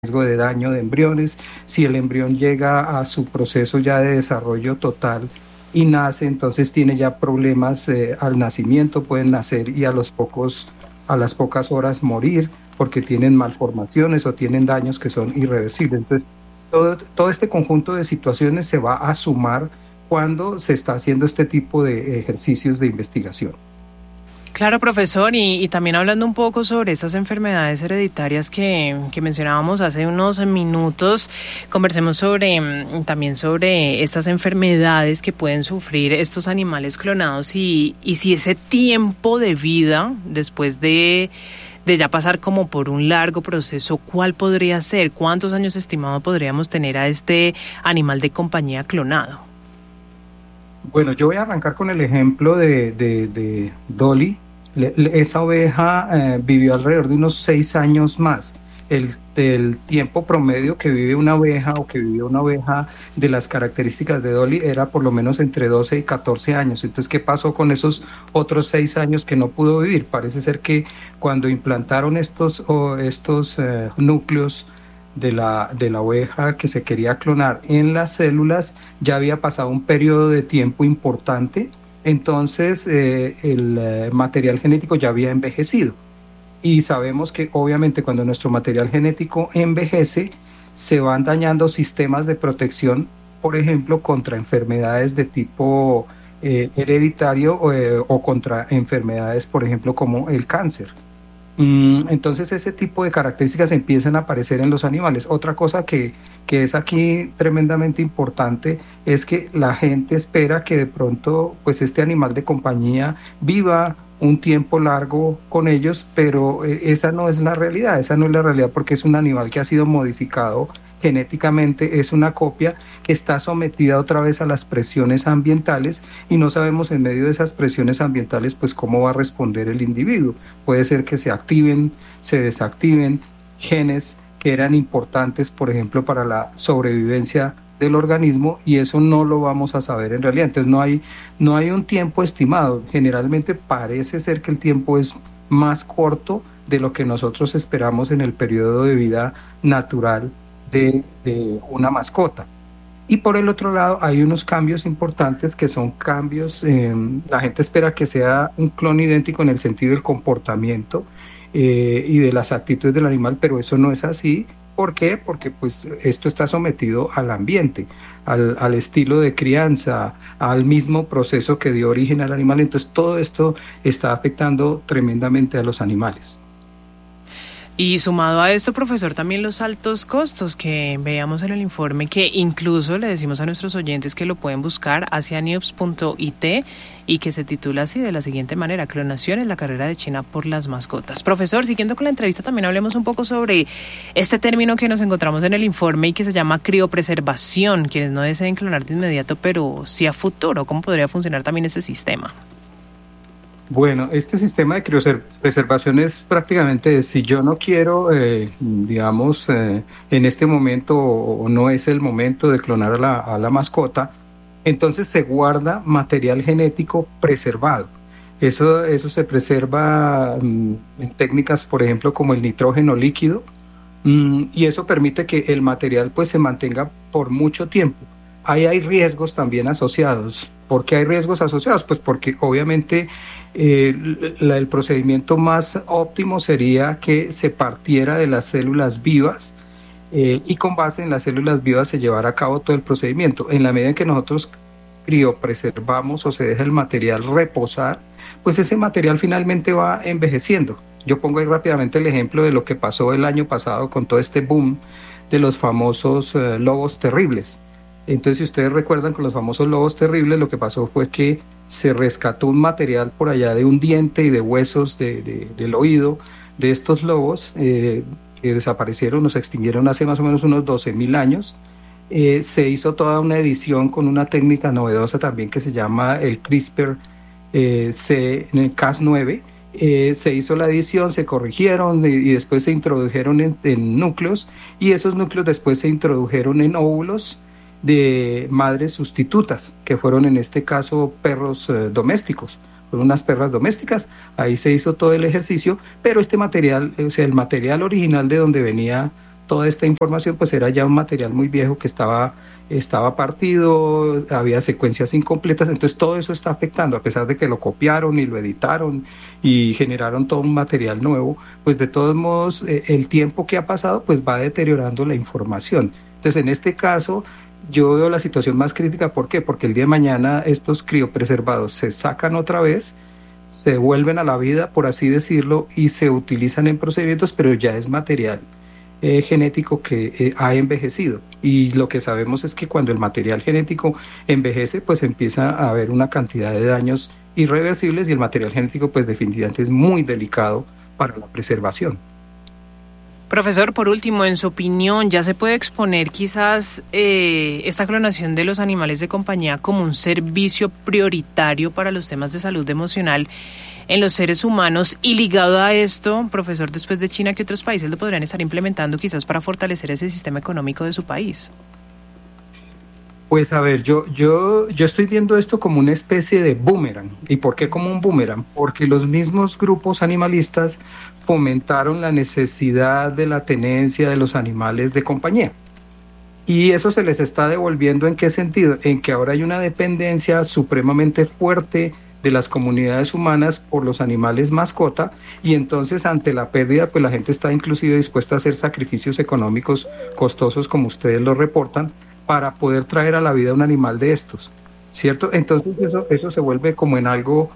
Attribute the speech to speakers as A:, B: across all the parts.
A: riesgo de daño de embriones. Si el embrión llega a su proceso ya de desarrollo total y nace, entonces tiene ya problemas al nacimiento, pueden nacer y a las pocas horas morir porque tienen malformaciones o tienen daños que son irreversibles. Entonces, todo este conjunto de situaciones se va a sumar cuando se está haciendo este tipo de ejercicios de investigación.
B: Claro, profesor, y también hablando un poco sobre esas enfermedades hereditarias que mencionábamos hace unos minutos, conversemos también sobre estas enfermedades que pueden sufrir estos animales clonados y si ese tiempo de vida después de ya pasar como por un largo proceso, ¿cuál podría ser? ¿Cuántos años estimado podríamos tener a este animal de compañía clonado?
A: Bueno, yo voy a arrancar con el ejemplo de Dolly. Esa oveja vivió alrededor de unos 6 años más. El tiempo promedio que vive una oveja o que vivió una oveja de las características de Dolly era por lo menos entre 12 y 14 años. Entonces, ¿qué pasó con esos otros 6 años que no pudo vivir? Parece ser que cuando implantaron estos núcleos de la oveja que se quería clonar en las células, ya había pasado un periodo de tiempo importante, entonces el material genético ya había envejecido. Y sabemos que obviamente cuando nuestro material genético envejece, se van dañando sistemas de protección, por ejemplo, contra enfermedades de tipo hereditario o contra enfermedades, por ejemplo, como el cáncer. Entonces ese tipo de características empiezan a aparecer en los animales. Otra cosa que es aquí tremendamente importante es que la gente espera que de pronto pues este animal de compañía viva un tiempo largo con ellos, pero esa no es la realidad, esa no es la realidad porque es un animal que ha sido modificado genéticamente, es una copia que está sometida otra vez a las presiones ambientales y no sabemos en medio de esas presiones ambientales pues cómo va a responder el individuo. Puede ser que se activen, se desactiven genes que eran importantes, por ejemplo, para la sobrevivencia del organismo y eso no lo vamos a saber en realidad. Entonces no hay un tiempo estimado. Generalmente parece ser que el tiempo es más corto de lo que nosotros esperamos en el periodo de vida natural de una mascota. Y por el otro lado hay unos cambios importantes que son cambios, la gente espera que sea un clon idéntico en el sentido del comportamiento y de las actitudes del animal, pero eso no es así. ¿Por qué? Porque pues esto está sometido al ambiente, al estilo de crianza, al mismo proceso que dio origen al animal. Entonces todo esto está afectando tremendamente a los animales.
B: Y sumado a esto, profesor, también los altos costos que veíamos en el informe, que incluso le decimos a nuestros oyentes que lo pueden buscar hacia news.it y que se titula así de la siguiente manera: Clonación es la carrera de China por las mascotas. Profesor, siguiendo con la entrevista, también hablemos un poco sobre este término que nos encontramos en el informe y que se llama criopreservación, quienes no deseen clonar de inmediato, pero sí a futuro. ¿Cómo podría funcionar también este sistema?
A: Bueno, este sistema de criopreservación es prácticamente, si yo no quiero, digamos, en este momento o no es el momento de clonar a la mascota, entonces se guarda material genético preservado. Eso se preserva en técnicas, por ejemplo, como el nitrógeno líquido, y eso permite que el material pues se mantenga por mucho tiempo. Ahí hay riesgos también asociados. ¿Por qué hay riesgos asociados? Pues porque obviamente el procedimiento más óptimo sería que se partiera de las células vivas y con base en las células vivas se llevara a cabo todo el procedimiento. En la medida en que nosotros criopreservamos o se deja el material reposar, pues ese material finalmente va envejeciendo. Yo pongo ahí rápidamente el ejemplo de lo que pasó el año pasado con todo este boom de los famosos lobos terribles. Entonces, si ustedes recuerdan con los famosos lobos terribles, lo que pasó fue que se rescató un material por allá de un diente y de huesos del oído de estos lobos que desaparecieron o se extinguieron hace más o menos unos 12.000 años. Se hizo toda una edición con una técnica novedosa también que se llama el CRISPR-Cas9. Se hizo la edición, se corrigieron y después se introdujeron en núcleos y esos núcleos después se introdujeron en óvulos de madres sustitutas, que fueron en este caso perros domésticos, fueron unas perras domésticas. Ahí se hizo todo el ejercicio, pero este material, o sea, el material original de donde venía toda esta información, pues era ya un material muy viejo que estaba partido, había secuencias incompletas, entonces todo eso está afectando, a pesar de que lo copiaron y lo editaron y generaron todo un material nuevo, pues de todos modos el tiempo que ha pasado pues va deteriorando la información. Entonces en este caso yo veo la situación más crítica, ¿por qué? Porque el día de mañana estos criopreservados se sacan otra vez, se vuelven a la vida, por así decirlo, y se utilizan en procedimientos, pero ya es material genético que ha envejecido. Y lo que sabemos es que cuando el material genético envejece, pues empieza a haber una cantidad de daños irreversibles y el material genético, pues definitivamente es muy delicado para la preservación.
B: Profesor, por último, en su opinión, ¿ya se puede exponer quizás esta clonación de los animales de compañía como un servicio prioritario para los temas de salud emocional en los seres humanos? Y ligado a esto, profesor, después de China, ¿qué otros países lo podrían estar implementando quizás para fortalecer ese sistema económico de su país?
A: Pues a ver, yo estoy viendo esto como una especie de boomerang. ¿Y por qué como un boomerang? Porque los mismos grupos animalistas fomentaron la necesidad de la tenencia de los animales de compañía. Y eso se les está devolviendo ¿en qué sentido? En que ahora hay una dependencia supremamente fuerte de las comunidades humanas por los animales mascota y entonces ante la pérdida pues la gente está inclusive dispuesta a hacer sacrificios económicos costosos como ustedes lo reportan para poder traer a la vida un animal de estos, ¿cierto? Entonces eso se vuelve como en algo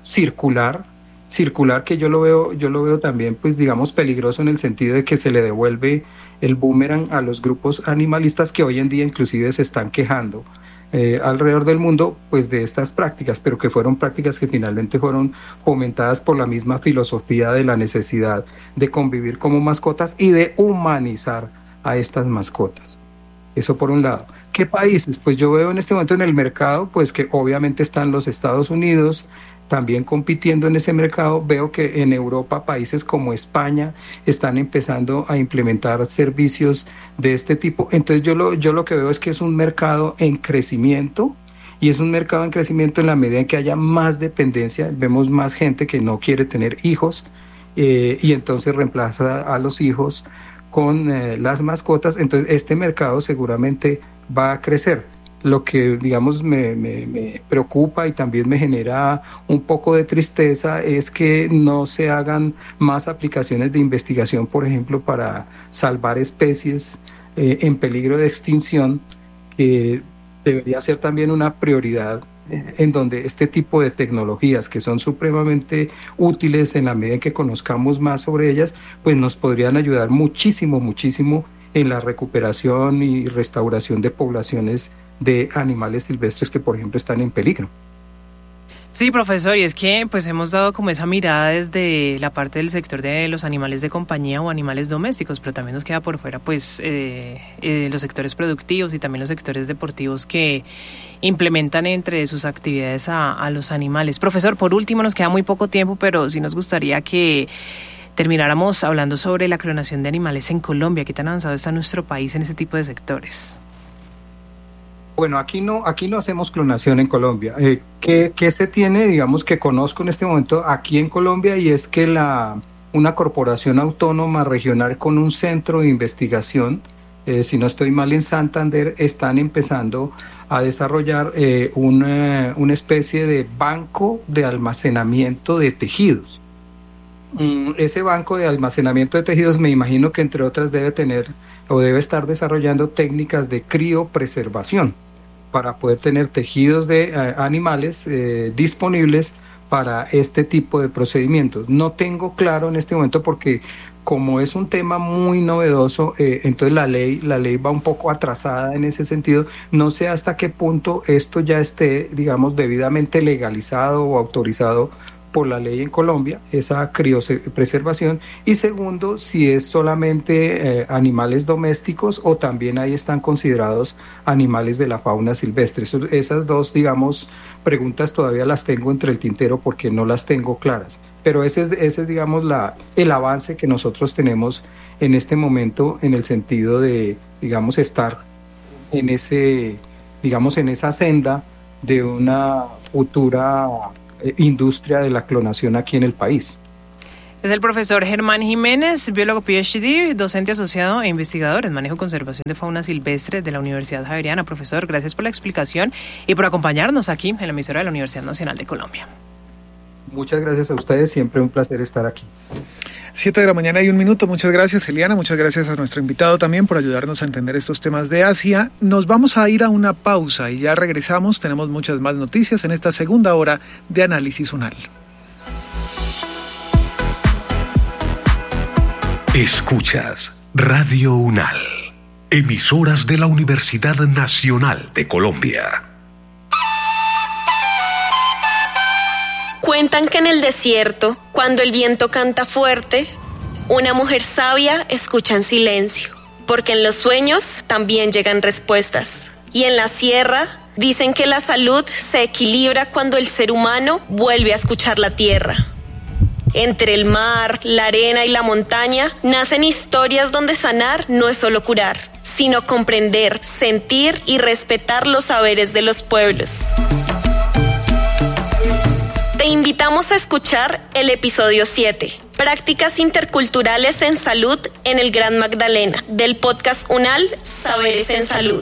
A: circular que yo lo veo también pues digamos peligroso en el sentido de que se le devuelve el boomerang a los grupos animalistas que hoy en día inclusive se están quejando alrededor del mundo pues de estas prácticas, pero que fueron prácticas que finalmente fueron fomentadas por la misma filosofía de la necesidad de convivir como mascotas y de humanizar a estas mascotas. Eso por un lado. ¿Qué países? Pues yo veo en este momento en el mercado, pues que obviamente están los Estados Unidos también compitiendo en ese mercado. Veo que en Europa países como España están empezando a implementar servicios de este tipo. Entonces yo lo que veo es que es un mercado en crecimiento y es un mercado en crecimiento en la medida en que haya más dependencia. Vemos más gente que no quiere tener hijos y entonces reemplaza a los hijos con las mascotas, entonces este mercado seguramente va a crecer. Lo que, digamos, me preocupa y también me genera un poco de tristeza es que no se hagan más aplicaciones de investigación, por ejemplo, para salvar especies en peligro de extinción, que debería ser también una prioridad en donde este tipo de tecnologías que son supremamente útiles en la medida en que conozcamos más sobre ellas, pues nos podrían ayudar muchísimo, muchísimo en la recuperación y restauración de poblaciones de animales silvestres que, por ejemplo, están en peligro.
B: Sí, profesor, y es que pues hemos dado como esa mirada desde la parte del sector de los animales de compañía o animales domésticos, pero también nos queda por fuera pues los sectores productivos y también los sectores deportivos que implementan entre sus actividades a los animales. Profesor, por último, nos queda muy poco tiempo, pero sí nos gustaría que termináramos hablando sobre la clonación de animales en Colombia. ¿Qué tan avanzado está nuestro país en ese tipo de sectores?
A: Bueno, aquí no hacemos clonación en Colombia. ¿Qué se tiene, digamos, que conozco en este momento aquí en Colombia? Y es que una corporación autónoma regional con un centro de investigación, si no estoy mal en Santander, están empezando a desarrollar una especie de banco de almacenamiento de tejidos. Ese banco de almacenamiento de tejidos me imagino que entre otras debe tener o debe estar desarrollando técnicas de criopreservación para poder tener tejidos de animales disponibles para este tipo de procedimientos. No tengo claro en este momento porque como es un tema muy novedoso, entonces la ley va un poco atrasada en ese sentido. No sé hasta qué punto esto ya esté, digamos, debidamente legalizado o autorizado por la ley en Colombia, esa criopreservación, y segundo, si es solamente animales domésticos o también ahí están considerados animales de la fauna silvestre. Esas dos, digamos, preguntas todavía las tengo entre el tintero porque no las tengo claras, pero ese es digamos, el avance que nosotros tenemos en este momento en el sentido de, digamos, estar en digamos, en esa senda de una futura industria de la clonación aquí en el país.
B: Es el profesor Germán Jiménez, biólogo PhD, docente asociado e investigador en manejo y conservación de fauna silvestre de la Universidad Javeriana. Profesor, gracias por la explicación y por acompañarnos aquí en la emisora de la Universidad Nacional de Colombia.
A: Muchas gracias a ustedes, siempre un placer estar aquí.
C: 7:01 a.m. Muchas gracias, Eliana. Muchas gracias a nuestro invitado también por ayudarnos a entender estos temas de Asia. Nos vamos a ir a una pausa y ya regresamos. Tenemos muchas más noticias en esta segunda hora de Análisis UNAL.
D: Escuchas Radio UNAL, emisoras de la Universidad Nacional de Colombia.
E: Cuentan que en el desierto, cuando el viento canta fuerte, una mujer sabia escucha en silencio, porque en los sueños también llegan respuestas. Y en la sierra dicen que la salud se equilibra cuando el ser humano vuelve a escuchar la tierra. Entre el mar, la arena y la montaña nacen historias donde sanar no es solo curar, sino comprender, sentir y respetar los saberes de los pueblos. Te invitamos a escuchar el episodio 7, Prácticas Interculturales en Salud en el Gran Magdalena, del podcast UNAL, Saberes en Salud.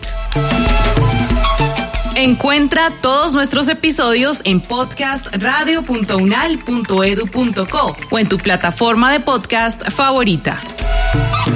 F: Encuentra todos nuestros episodios en podcastradio.unal.edu.co o en tu plataforma de podcast favorita.